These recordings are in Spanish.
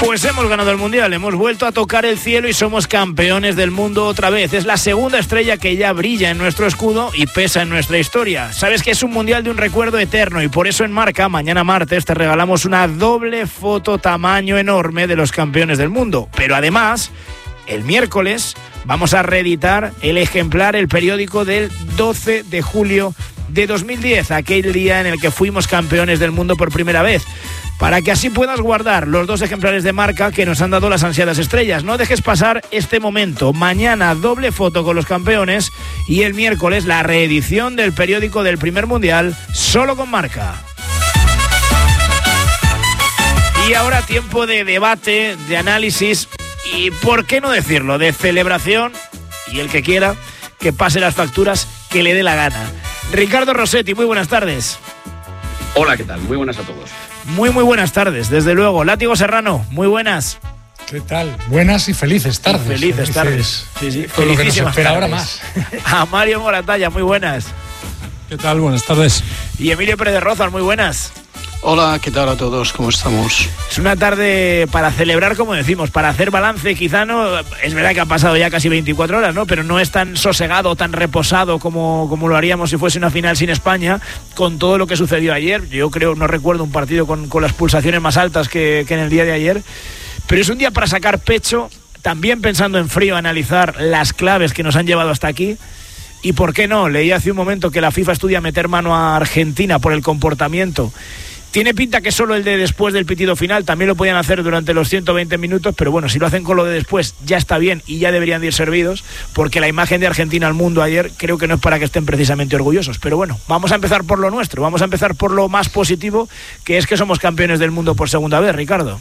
Pues hemos ganado el Mundial, hemos vuelto a tocar el cielo y somos campeones del mundo otra vez. Es la segunda estrella que ya brilla en nuestro escudo y pesa en nuestra historia. Sabes que es un Mundial de un recuerdo eterno y por eso en Marca, mañana martes, te regalamos una doble foto tamaño enorme de los campeones del mundo. Pero además, el miércoles vamos a reeditar el periódico del 12 de julio de 2010, aquel día en el que fuimos campeones del mundo por primera vez. Para que así puedas guardar los 2 ejemplares de Marca que nos han dado las ansiadas estrellas. No dejes pasar este momento. Mañana doble foto con los campeones y el miércoles la reedición del periódico del primer Mundial solo con Marca. Y ahora tiempo de debate, de análisis y, ¿por qué no decirlo?, de celebración, y el que quiera que pase las facturas que le dé la gana. Ricardo Rossetti, muy buenas tardes. Hola, ¿qué tal? Muy buenas a todos. Muy buenas tardes, desde luego. Látigo Serrano, muy buenas. ¿Qué tal? Buenas y felices tardes. Felices tardes. Sí, con lo que nos espera ahora más. A Mario Moratalla, muy buenas. ¿Qué tal? Buenas tardes. Y Emilio Pérez de Rozas, muy buenas. Hola, ¿qué tal a todos? ¿Cómo estamos? Es una tarde para celebrar, como decimos, para hacer balance. Quizá no, es verdad que han pasado ya casi 24 horas, ¿no? Pero no es tan sosegado, tan reposado como lo haríamos si fuese una final sin España, con todo lo que sucedió ayer. Yo creo, no recuerdo un partido con las pulsaciones más altas que en el día de ayer. Pero es un día para sacar pecho, también pensando en frío, analizar las claves que nos han llevado hasta aquí. Y por qué no, leí hace un momento que la FIFA estudia meter mano a Argentina por el comportamiento. Tiene pinta que solo el de después del pitido final, también lo podían hacer durante los 120 minutos, pero bueno, si lo hacen con lo de después ya está bien y ya deberían de ir servidos, porque la imagen de Argentina al mundo ayer creo que no es para que estén precisamente orgullosos. Pero bueno, vamos a empezar por lo nuestro, vamos a empezar por lo más positivo, que es que somos campeones del mundo por segunda vez, Ricardo.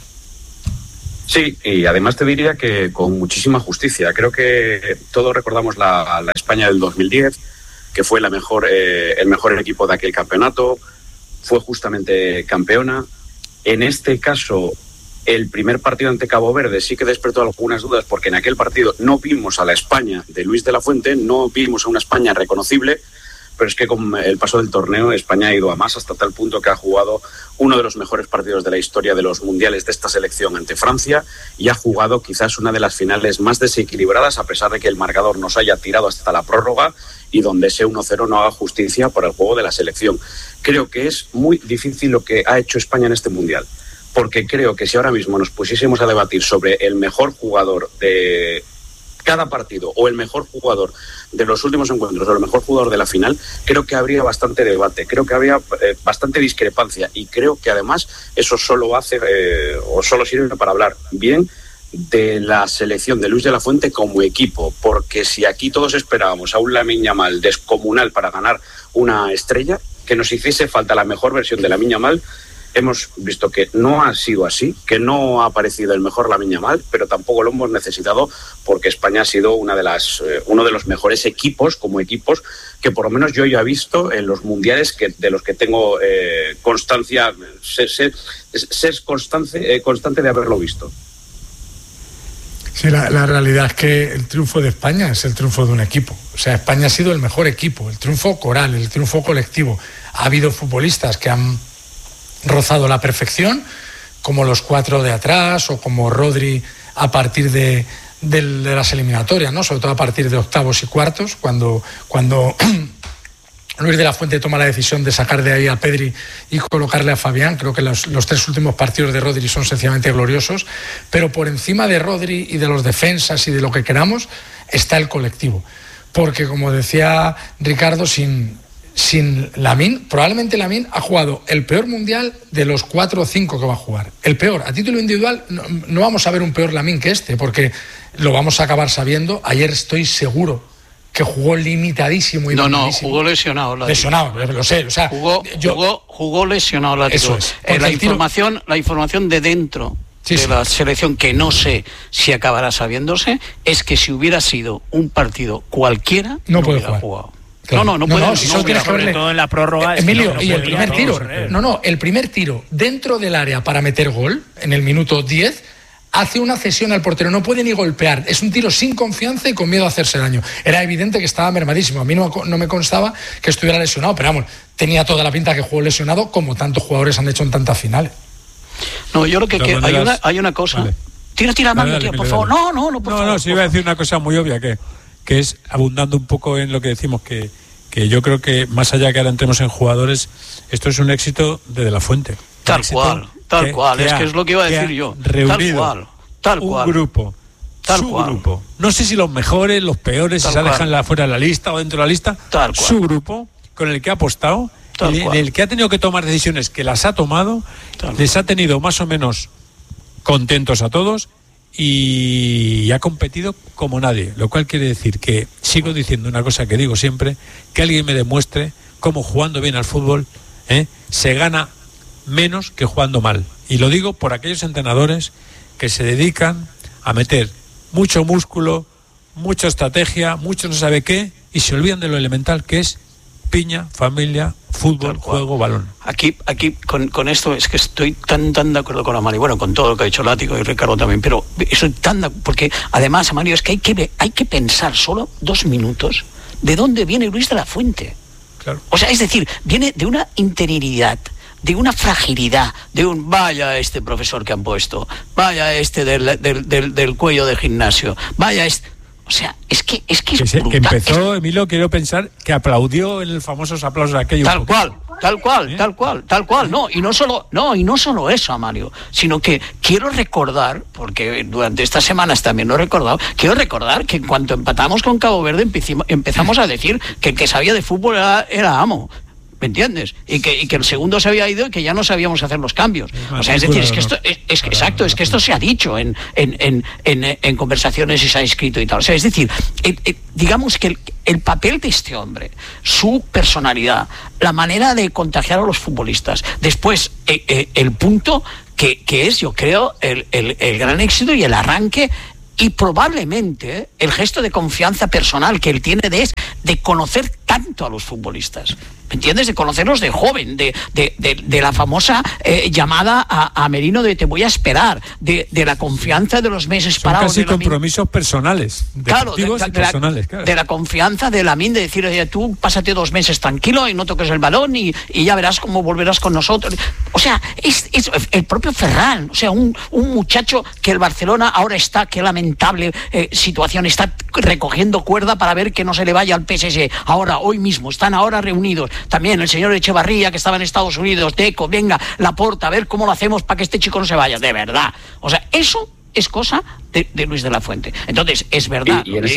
Sí, y además te diría que con muchísima justicia. Creo que todos recordamos la España del 2010, que fue el mejor equipo de aquel campeonato. Fue justamente campeona. En este caso, el primer partido ante Cabo Verde sí que despertó algunas dudas, porque en aquel partido no vimos a la España de Luis de la Fuente, no vimos a una España reconocible, pero es que con el paso del torneo España ha ido a más, hasta tal punto que ha jugado uno de los mejores partidos de la historia de los mundiales de esta selección ante Francia y ha jugado quizás una de las finales más desequilibradas, a pesar de que el marcador nos haya tirado hasta la prórroga y donde ese 1-0 no haga justicia por el juego de la selección. Creo que es muy difícil lo que ha hecho España en este mundial, porque creo que si ahora mismo nos pusiésemos a debatir sobre el mejor jugador de cada partido o el mejor jugador de los últimos encuentros o el mejor jugador de la final, creo que habría bastante debate, creo que habría bastante discrepancia, y creo que además eso solo hace o solo sirve para hablar bien de la selección de Luis de la Fuente como equipo, porque si aquí todos esperábamos a un Lamine Yamal descomunal para ganar una estrella, que nos hiciese falta la mejor versión de Lamine Yamal, hemos visto que no ha sido así, que no ha aparecido el mejor Lamine Yamal, pero tampoco lo hemos necesitado, porque España ha sido uno de los mejores equipos, como equipos, que por lo menos yo ya he visto en los mundiales de los que tengo constancia, ser constante de haberlo visto. Sí, la realidad es que el triunfo de España es el triunfo de un equipo. O sea, España ha sido el mejor equipo, el triunfo coral, el triunfo colectivo. Ha habido futbolistas que han rozado la perfección, como los 4 de atrás o como Rodri a partir de las eliminatorias, ¿no? Sobre todo a partir de octavos y cuartos, cuando Luis de la Fuente toma la decisión de sacar de ahí a Pedri y colocarle a Fabián. Creo que los 3 últimos partidos de Rodri son sencillamente gloriosos, pero por encima de Rodri y de los defensas y de lo que queramos está el colectivo, porque como decía Ricardo, sin Lamine, probablemente Lamine ha jugado el peor mundial de los 4 o 5 que va a jugar. El peor, a título individual no vamos a ver un peor Lamine que este, porque lo vamos a acabar sabiendo. Ayer estoy seguro que jugó limitadísimo y jugó lesionado. Lesionado, lo sé. O sea, jugó lesionado. Eso es. La información de dentro de la selección, que no sé si acabará sabiéndose, es que si hubiera sido un partido cualquiera, no puede jugar. Jugado. Claro. No puede. Si solo tienes que verle todo en la prórroga. Emilio, y el primer tiro. El primer tiro dentro del área para meter gol en el minuto 10. Hace una cesión al portero, no puede ni golpear, es un tiro sin confianza y con miedo a hacerse daño. Era evidente que estaba mermadísimo, a mí no me constaba que estuviera lesionado, pero vamos, tenía toda la pinta que jugó lesionado, como tantos jugadores han hecho en tantas finales. No, yo creo que hay una cosa. Vale. Tira mano, tío, por favor. No, por favor. No, sí iba a decir una cosa muy obvia, que es, abundando un poco en lo que decimos, que yo creo que más allá que ahora entremos en jugadores, esto es un éxito de la Fuente. Tal cual. Es que es lo que iba a decir yo. Reunido tal cual. Un grupo. Grupo. No sé si los mejores, los peores, si se dejan fuera de la lista o dentro de la lista. Su grupo, con el que ha apostado, en el que ha tenido que tomar decisiones que las ha tomado, les ha tenido más o menos contentos a todos y ha competido como nadie, lo cual quiere decir que sigo diciendo una cosa que digo siempre, que alguien me demuestre cómo jugando bien al fútbol se gana menos que jugando mal. Y lo digo por aquellos entrenadores que se dedican a meter mucho músculo, mucha estrategia, mucho no sabe qué, y se olvidan de lo elemental que es piña, familia, fútbol, juego, balón. Aquí con esto es que estoy tan de acuerdo con Amario, bueno, con todo lo que ha dicho Látigo y Ricardo también, pero estoy porque además, Amario, es que hay que pensar solo 2 minutos de dónde viene Luis de la Fuente. Claro. O sea, es decir, viene de una interioridad, de una fragilidad, de un vaya este profesor que han puesto, vaya este del cuello de gimnasio, vaya este. O sea, es que es brutal. Que empezó, Emilio, quiero pensar, que aplaudió en los famosos aplausos aquellos. Tal cual. No, y no solo eso, Amario, sino que quiero recordar, porque durante estas semanas también lo he recordado, que en cuanto empatamos con Cabo Verde empezamos a decir que el que sabía de fútbol era Amo. ¿Me entiendes? Y que el segundo se había ido y que ya no sabíamos hacer los cambios. O sea, es decir, es que esto es que esto se ha dicho en conversaciones y se ha escrito y tal. O sea, es decir, digamos que el papel de este hombre, su personalidad, la manera de contagiar a los futbolistas, después el punto que es, yo creo, el gran éxito y el arranque. Y probablemente el gesto de confianza personal que él tiene de conocer tanto a los futbolistas, ¿me entiendes? De conocerlos de joven, de la famosa llamada a Merino de te voy a esperar, de la confianza de los meses parados. Son casi compromisos personales, deportivos y personales. Claro. De la confianza de Lamine, de decir, oye, tú pásate 2 meses tranquilo y no toques el balón y ya verás cómo volverás con nosotros. O sea, es el propio Ferran, o sea, un muchacho que el Barcelona ahora está, qué lamentable situación, está recogiendo cuerda para ver que no se le vaya al PSG. Ahora, hoy mismo, están ahora reunidos. También el señor Echevarría, que estaba en Estados Unidos, Deco, venga, Laporta, a ver cómo lo hacemos para que este chico no se vaya. De verdad. O sea, eso es cosa de Luis de la Fuente. Entonces, es verdad. Y en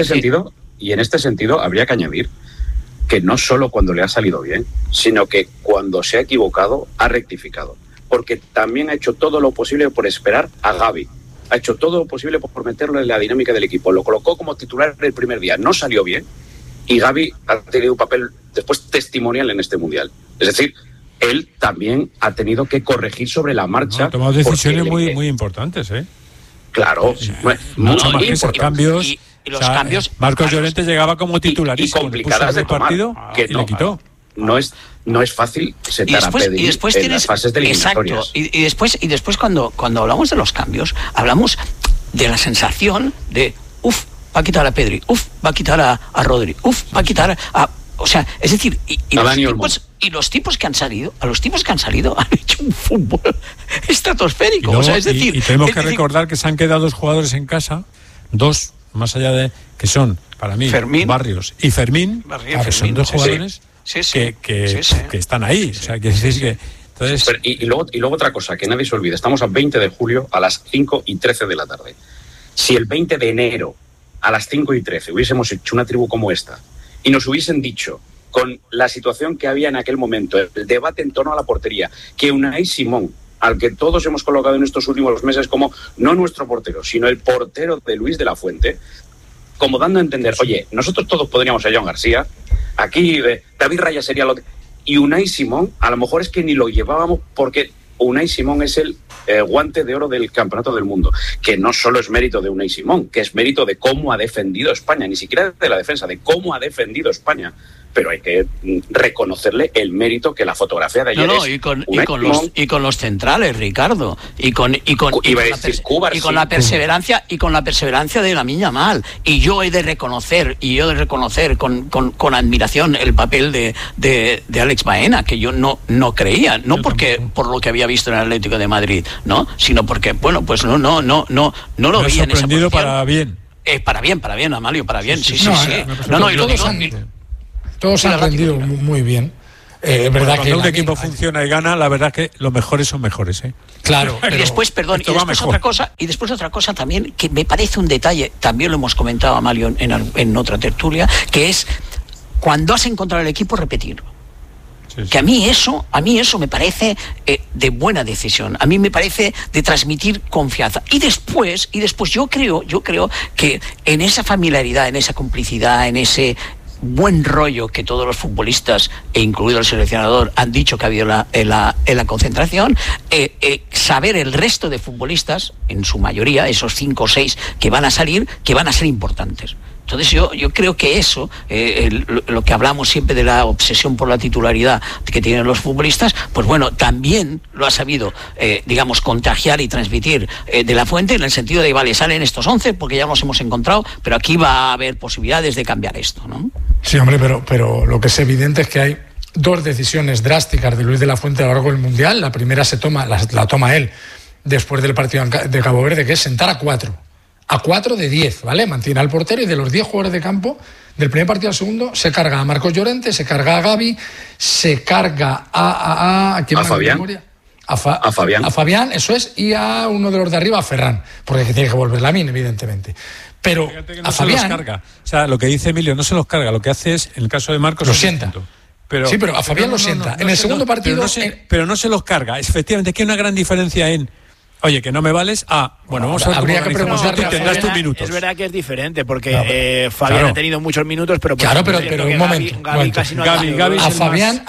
este sentido, habría que añadir que no solo cuando le ha salido bien, sino que cuando se ha equivocado, ha rectificado. Porque también ha hecho todo lo posible por esperar a Gavi. Ha hecho todo lo posible por meterlo en la dinámica del equipo. Lo colocó como titular el primer día. No salió bien. Y Gavi ha tenido un papel después testimonial en este Mundial. Es decir, él también ha tenido que corregir sobre la marcha. Ha tomado decisiones muy importantes, ¿eh? Claro. Mucho más que esos cambios. Y los cambios... Marcos Llorente llegaba como titularísimo. Y complicadas de tomar. Que no, le quitó. No es fácil sentar a Pedri en las fases de eliminatorias. Exacto. Y después cuando hablamos de los cambios, hablamos de la sensación de va a quitar a Pedri, va a quitar a Rodri, va a quitar a... O sea, es decir, los tipos que han salido han hecho un fútbol estratosférico. No, o sea, es decir... Y tenemos que recordar que se han quedado 2 jugadores en casa, 2, más allá de... que son, para mí, Fermín, Barrios y Fermín, que son 2 jugadores... Que están ahí. O sea, que decís que... Entonces... Pero, y luego otra cosa, que nadie se olvide. Estamos a 20 de julio a las 5:13 de la tarde. Si el 20 de enero a las 5:13 hubiésemos hecho una tribu como esta y nos hubiesen dicho, con la situación que había en aquel momento, el debate en torno a la portería, que Unai Simón, al que todos hemos colocado en estos últimos meses como no nuestro portero, sino el portero de Luis de la Fuente, como dando a entender, oye, nosotros todos podríamos ser Joan García, aquí David Raya sería lo que... Y Unai Simón, a lo mejor es que ni lo llevábamos porque Unai Simón es el guante de oro del Campeonato del Mundo, que no solo es mérito de Unai Simón, que es mérito de cómo ha defendido España, ni siquiera de la defensa, de cómo ha defendido España pero hay que reconocerle el mérito que la fotografía de ayer y con los centrales, Ricardo, y con la perseverancia de Lamine Yamal. Y yo he de reconocer con admiración el papel de Alex Baena, que yo no creía, no porque por lo que había visto en el Atlético de Madrid, no, sino porque bueno, pues no lo veía en esa posición. Para bien. Para bien, Amalio, para bien, sí. Todos han rendido muy bien. Es verdad que cuando un equipo funciona y gana, la verdad que los mejores son mejores, ¿eh? Claro. Y después otra cosa también que me parece un detalle, también lo hemos comentado, Amalio, en otra tertulia, que es cuando has encontrado el equipo, repetirlo. Que a mí eso me parece de buena decisión, a mí me parece de transmitir confianza. Y después yo creo que en esa familiaridad, en esa complicidad, en ese buen rollo que todos los futbolistas, e incluido el seleccionador, han dicho que ha habido en la concentración, saber el resto de futbolistas, en su mayoría, esos 5 o 6 que van a salir, que van a ser importantes. Entonces yo creo que eso, lo que hablamos siempre de la obsesión por la titularidad que tienen los futbolistas, pues bueno, también lo ha sabido, contagiar y transmitir de la Fuente, en el sentido de, vale, salen estos 11 porque ya los hemos encontrado, pero aquí va a haber posibilidades de cambiar esto, ¿no? Sí, hombre, pero lo que es evidente es que hay 2 decisiones drásticas de Luis de la Fuente a lo largo del Mundial. La primera la toma él después del partido de Cabo Verde, que es sentar a 4 de 10, ¿vale? Mantiene al portero, y de los 10 jugadores de campo, del primer partido al segundo, se carga a Marcos Llorente, se carga a Gavi, se carga a Fabián. A Fabián, eso es, y a uno de los de arriba, a Ferran, porque tiene que volver Lamine, evidentemente. Pero no a Fabián, se los carga. O sea, lo que dice Emilio, no se los carga, lo que hace es, en el caso de Marcos, lo sienta. Pero a Fabián lo sienta. En el segundo partido... Pero no se los carga. Efectivamente, es que hay una gran diferencia en... Oye, que no me vales. Vamos a ver. Habría que preguntarle a tendrás tus minutos. Es verdad que es diferente, porque Fabián ha tenido muchos minutos, pero un momento. Gavi casi no ha tenido. A Fabián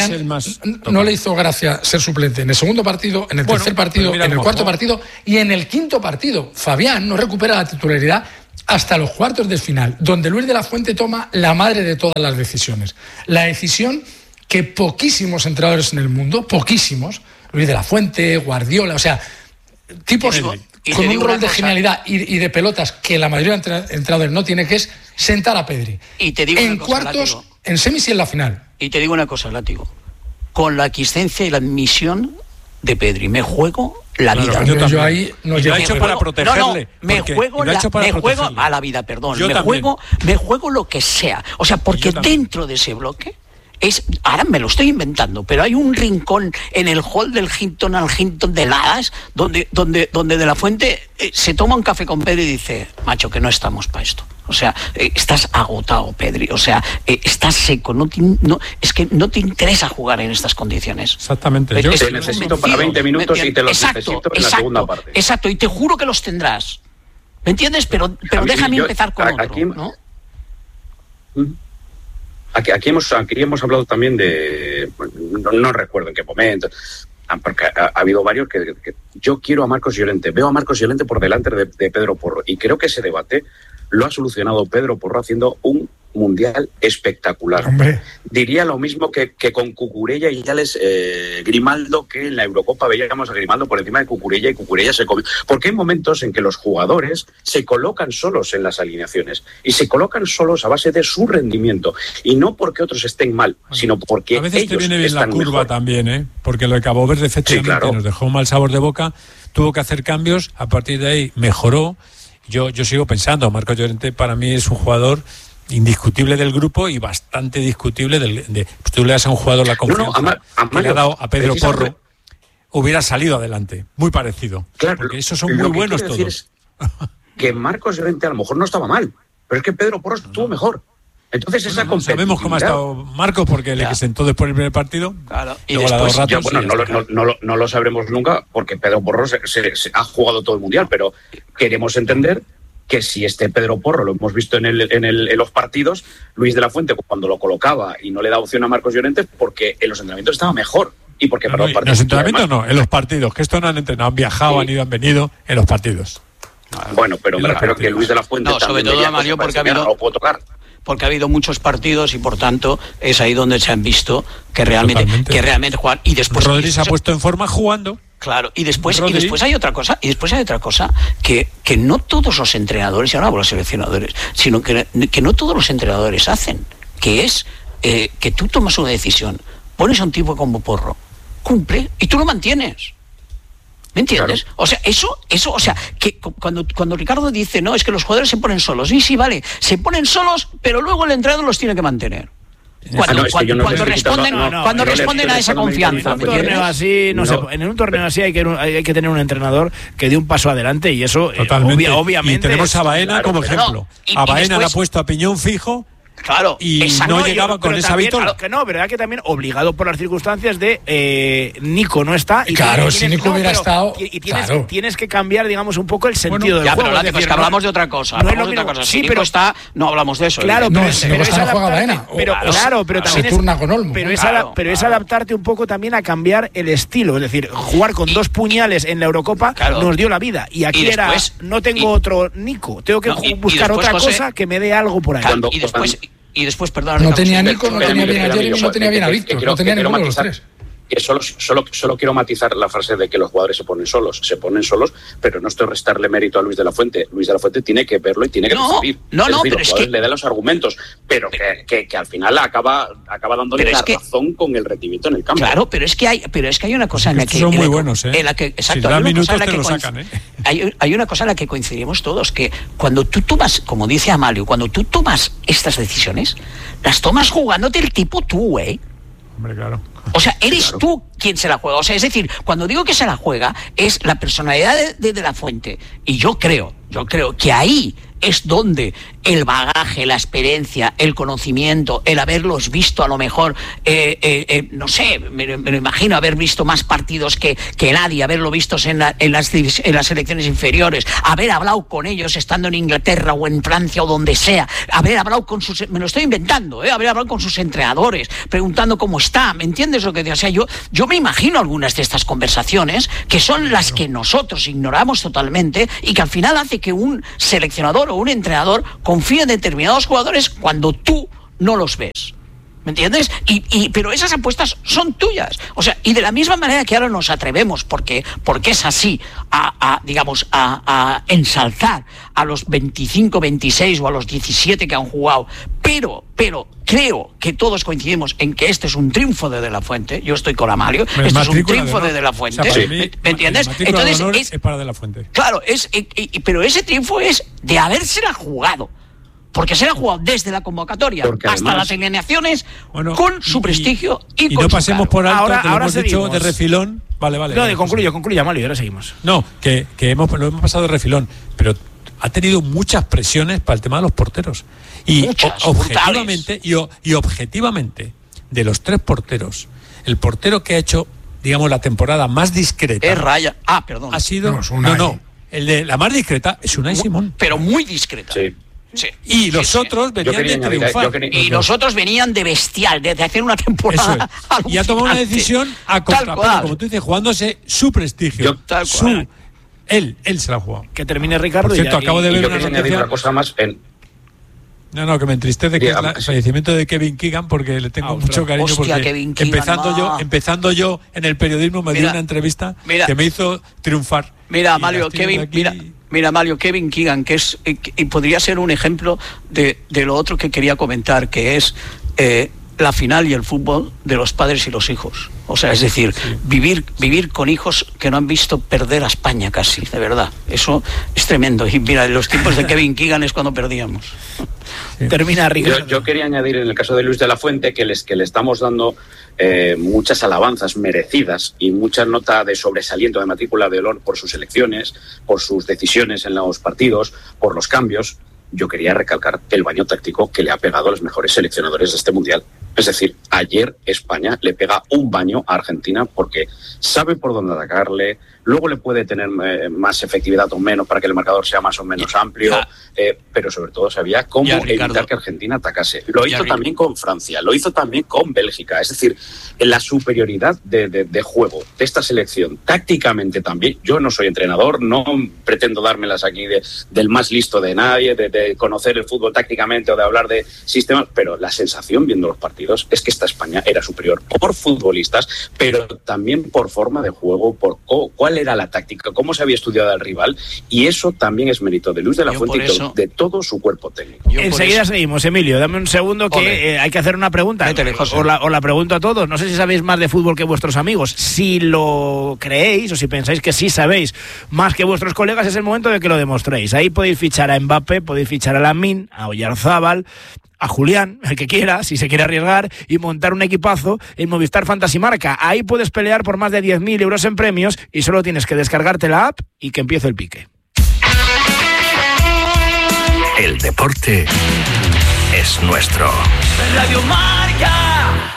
no le hizo gracia ser suplente en el segundo partido, en el tercer partido, en el cuarto partido y en el quinto partido. Fabián no recupera la titularidad hasta los cuartos de final, donde Luis de la Fuente toma la madre de todas las decisiones. La decisión que poquísimos entrenadores en el mundo, Luis de la Fuente, Guardiola, o sea, tipos con un rol de genialidad y de pelotas que la mayoría de entrenadores no tiene, que es sentar a Pedri. Y te digo en cuartos, en semis y en la final. Y te digo una cosa, Látigo. Con la aquiescencia y la admisión de Pedri, me juego la vida. Yo ahí no lo he hecho para protegerle. Me juego a la vida, perdón. Me juego lo que sea. O sea, porque dentro de ese bloque ahora me lo estoy inventando, pero hay un rincón en el hall del Hilton, al Hilton de Ladas, donde de la Fuente se toma un café con Pedri y dice, macho, que no estamos para esto. O sea, estás agotado, Pedri. O sea, estás seco. Es que no te interesa jugar en estas condiciones. Exactamente. Te necesito para 20 minutos y te los necesito en la segunda parte. Exacto, y te juro que los tendrás. ¿Me entiendes? Pero déjame empezar con otro, ¿no? Aquí hemos hablado también de... No recuerdo en qué momento, porque ha habido varios que yo quiero a Marcos Llorente. Veo a Marcos Llorente por delante de Pedro Porro. Y creo que ese debate lo ha solucionado Pedro Porro haciendo un mundial espectacular. Hombre. Diría lo mismo que con Cucurella y Alex Grimaldo, que en la Eurocopa veíamos a Grimaldo por encima de Cucurella y Cucurella se comió. Porque hay momentos en que los jugadores se colocan solos en las alineaciones y se colocan solos a base de su rendimiento y no porque otros estén mal, sino porque ellos están mejor. A veces te viene bien la curva mejor. También, porque lo de Cabo Verde efectivamente sí, claro. Nos dejó un mal sabor de boca, tuvo que hacer cambios, a partir de ahí mejoró. Yo sigo pensando, Marcos Llorente para mí es un jugador indiscutible del grupo y bastante discutible pues tú le das a un jugador la confianza que le ha dado a Pedro Porro, hubiera salido adelante, muy parecido, claro, porque esos son muy buenos todos. Que Marcos Llorente a lo mejor no estaba mal, pero es que Pedro Porro estuvo mejor. Entonces esa competitividad... Sabemos cómo ha estado Marcos porque le sentó después del primer partido. Claro. Y después, no lo sabremos nunca porque Pedro Porro se ha jugado todo el mundial, pero queremos entender que si este Pedro Porro lo hemos visto en los partidos, Luis de la Fuente cuando lo colocaba y no le da opción a Marcos Llorente porque en los entrenamientos estaba mejor. Y porque para los partidos, en los entrenamientos no, en los partidos, que esto no han entrenado, han viajado, han ido, han venido en los partidos. Bueno, pero me refiero que Luis de la Fuente sobre todo a Mario porque no lo puedo tocar. porque ha habido muchos partidos y por tanto es ahí donde se han visto que realmente juegan. Y después Rodri se ha puesto en forma jugando. Claro, y después hay otra cosa, que no todos los entrenadores, y ahora hablo de los seleccionadores, sino que no todos los entrenadores hacen, que es que tú tomas una decisión, pones a un tipo como Porro, cumple y tú lo mantienes. ¿Me entiendes? Claro. O sea, eso, o sea, que cuando Ricardo dice, no, es que los jugadores se ponen solos, sí, vale, se ponen solos, pero luego el entrenador los tiene que mantener. Cuando responden a esa confianza. En un torneo así hay que tener un entrenador que dé un paso adelante, y eso obviamente. Y tenemos a Baena como ejemplo. A Baena le ha puesto a piñón fijo. Claro, y no llegaba con esa victoria. Pero era que también obligado por las circunstancias de Nico no está. Y claro, si Nico hubiera estado. Tienes que cambiar, digamos, un poco el sentido del juego. Pero es que hablamos de otra cosa. Si Nico está, no hablamos de eso. Claro, pero es adaptarte un poco también a cambiar el estilo. Es decir, jugar con dos puñales en la Eurocopa nos dio la vida. Y aquí no tengo otro Nico. Tengo que buscar otra cosa que me dé algo por ahí. Y después, perdón. No tenía Nico, no tenía bien a Jeremy, no tenía bien a Víctor. No tenía ninguno de los tres. Que solo quiero matizar la frase de que los jugadores se ponen solos, pero no estoy restarle mérito a Luis de la Fuente. Luis de la Fuente tiene que verlo y tiene que decidir. Pero los jugadores le dan los argumentos, pero que al final acaba dándole la razón con el rendimiento en el campo. Claro, pero es que hay una cosa en la que son muy buenos, en la que exacto, si dan minutos te lo sacan, hay una cosa en la que coincidimos todos, que cuando tú tomas, como dice Amalio, cuando tú tomas estas decisiones, las tomas jugándote el tipo tú, Hombre, claro. O sea, eres tú quien se la juega. O sea, es decir, cuando digo que se la juega, es la personalidad de la Fuente. Y yo creo que ahí es donde el bagaje, la experiencia, el conocimiento, el haberlos visto a lo mejor, no sé, me lo imagino haber visto más partidos que nadie, haberlo visto en las selecciones inferiores, haber hablado con ellos estando en Inglaterra o en Francia o donde sea, haber hablado con sus, me lo estoy inventando, haber hablado con sus entrenadores, preguntando cómo está, ¿me entiendes lo que digo? O sea, yo me imagino algunas de estas conversaciones que son las que nosotros ignoramos totalmente y que al final hace que un seleccionador o un entrenador confíe en determinados jugadores cuando tú no los ves. ¿Me entiendes? Pero esas apuestas son tuyas. O sea, y de la misma manera que ahora nos atrevemos, porque es así, a ensalzar a los 25, 26 o a los 17 que han jugado, pero creo que todos coincidimos en que este es un triunfo de la Fuente. Yo estoy con Amalio. Este es un triunfo de la Fuente. O sea, mí, ¿me entiendes? Entonces es para de la Fuente. Claro, pero ese triunfo es de habérsela jugado. Porque se la ha jugado desde la convocatoria hasta las eliminaciones con su prestigio y con no pasemos por alto, que lo hemos dicho de refilón. Vale. No, concluye, Amalio, ahora seguimos. No, que lo hemos pasado de refilón, pero ha tenido muchas presiones para el tema de los porteros. Y objetivamente, de los tres porteros, el portero que ha hecho, digamos, la temporada más discreta. Es Raya. Ha sido. El de la más discreta es Unai Simón. Pero muy discreta. Sí. Sí. Y los otros venían de triunfar. Y los otros venían de bestial, de hacer una temporada. Y ha tomado una decisión a contrapelo, como tú dices, jugándose su prestigio. Él se la ha jugado. Que termine Ricardo. Por cierto, acabo de ver una noticia. Una cosa más No, que me entristece que es el fallecimiento de Kevin Keegan, porque le tengo mucho cariño. Hostia, porque empezando yo en el periodismo me dio una entrevista que me hizo triunfar. Mira, Amalio, Kevin Keegan, que es y podría ser un ejemplo de lo otro que quería comentar, que es la final y el fútbol de los padres y los hijos. O sea, es decir, vivir con hijos que no han visto perder a España casi, de verdad. Eso es tremendo. Y mira, en los tiempos de Kevin Keegan es cuando perdíamos. Termina Ricardo. Yo quería añadir en el caso de Luis de la Fuente que le estamos dando muchas alabanzas merecidas y mucha nota de sobresaliento, de matrícula de honor por sus elecciones, por sus decisiones en los partidos, por los cambios. Yo quería recalcar el baño táctico que le ha pegado a los mejores seleccionadores de este mundial. Es decir, ayer España le pega un baño a Argentina porque sabe por dónde atacarle, luego le puede tener más efectividad o menos para que el marcador sea más o menos amplio, pero sobre todo sabía cómo evitar que Argentina atacase. Lo hizo también con Francia, lo hizo también con Bélgica. Es decir, la superioridad de juego de esta selección, tácticamente también. Yo no soy entrenador, no pretendo dármelas aquí del más listo de nadie, de conocer el fútbol tácticamente o de hablar de sistemas, pero la sensación viendo los partidos es que esta España era superior por futbolistas, pero también por forma de juego, por cuál era la táctica, cómo se había estudiado al rival, y eso también es mérito de Luis de la Fuente y de todo su cuerpo técnico. Enseguida seguimos, Emilio, dame un segundo que hay que hacer una pregunta. Os la pregunto a todos, no sé si sabéis más de fútbol que vuestros amigos. Si lo creéis o si pensáis que sí sabéis más que vuestros colegas, es el momento de que lo demostréis. Ahí podéis fichar a Mbappé, podéis fichar a Lamine, a Oyarzábal, a Julián, el que quiera, si se quiere arriesgar, y montar un equipazo en Movistar Fantasy Marca. Ahí puedes pelear por más de 10.000 euros en premios y solo tienes que descargarte la app y que empiece el pique. El deporte es nuestro. Radio Marca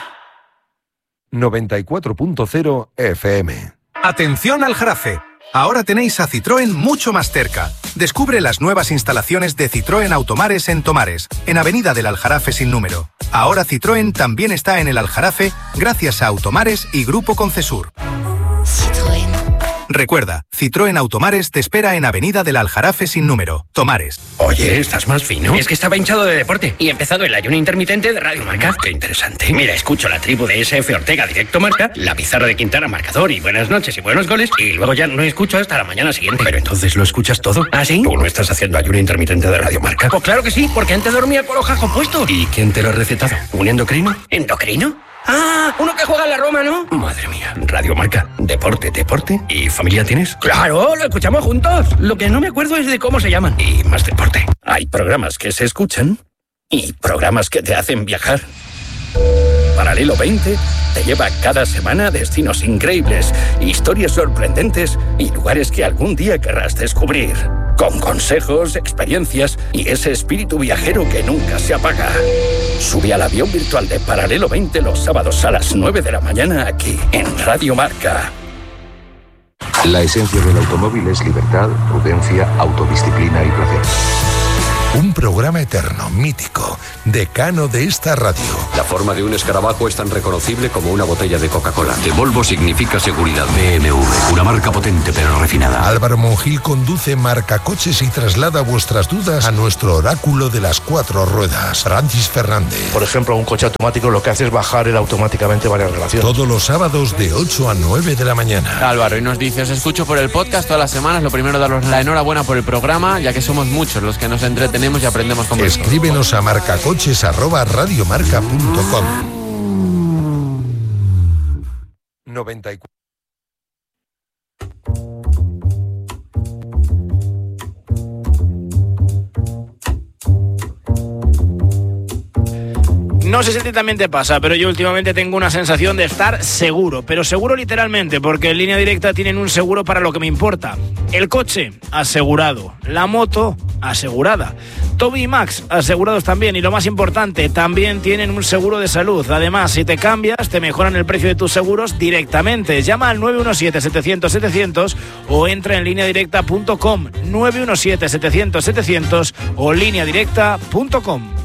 94.0 FM. Atención al Jarafe. Ahora tenéis a Citroën mucho más cerca. Descubre las nuevas instalaciones de Citroën Automares en Tomares, en Avenida del Aljarafe sin número. Ahora Citroën también está en el Aljarafe gracias a Automares y Grupo Concesur. Citroën. Recuerda, Citroën Automares te espera en Avenida del Aljarafe sin número, Tomares. Oye, ¿estás más fino? Es que estaba hinchado de deporte y he empezado el ayuno intermitente de Radio Marca. Qué interesante. Mira, escucho la tribu de SF Ortega Directo Marca, la pizarra de Quintana Marcador y buenas noches y buenos goles, y luego ya no escucho hasta la mañana siguiente. Pero entonces lo escuchas todo. ¿Ah, sí? ¿Tú no estás haciendo ayuno intermitente de Radio Marca? Pues claro que sí, porque antes dormía con los jajos puestos. ¿Y quién te lo ha recetado? ¿Un endocrino? ¿Endocrino? Ah, uno que juega en la Roma, ¿no? Madre mía. Radio Marca. Deporte. ¿Y familia tienes? Claro, lo escuchamos juntos. Lo que no me acuerdo es de cómo se llaman. Y más deporte. Hay programas que se escuchan y programas que te hacen viajar. Paralelo 20 te lleva cada semana a destinos increíbles, historias sorprendentes y lugares que algún día querrás descubrir. Con consejos, experiencias y ese espíritu viajero que nunca se apaga. Sube al avión virtual de Paralelo 20 los sábados a las 9 de la mañana aquí, en Radio Marca. La esencia del automóvil es libertad, prudencia, autodisciplina y placer. Un programa eterno, mítico, decano de esta radio. La forma de un escarabajo es tan reconocible como una botella de Coca-Cola. De Volvo significa seguridad. BMW, una marca potente pero refinada. Álvaro Monjil conduce Marcacoches y traslada vuestras dudas a nuestro oráculo de las 4 ruedas, Francis Fernández. Por ejemplo, un coche automático lo que hace es bajar él automáticamente varias relaciones. Todos los sábados de 8 a 9 de la mañana. Álvaro, y nos dice, os escucho por el podcast todas las semanas. Lo primero, daros la enhorabuena por el programa, ya que somos muchos los que nos entretenemos y aprendemos con vosotros. Escríbenos a marcacoches@radiomarca.com. 94. No sé si a ti también te pasa, pero yo últimamente tengo una sensación de estar seguro, pero seguro literalmente, porque en Línea Directa tienen un seguro para lo que me importa. El coche, asegurado. La moto, asegurada. Toby y Max, asegurados también. Y lo más importante, también tienen un seguro de salud. Además, si te cambias, te mejoran el precio de tus seguros directamente. Llama al 917-700-700 o entra en lineadirecta.com. 917-700-700 o lineadirecta.com.